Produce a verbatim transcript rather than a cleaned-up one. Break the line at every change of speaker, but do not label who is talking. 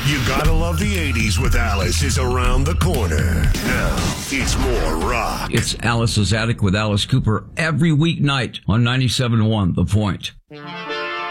You gotta love the eighties with Alice is around the corner. Now, it's more rock.
It's Alice's Attic with Alice Cooper every weeknight on ninety-seven point one The Point.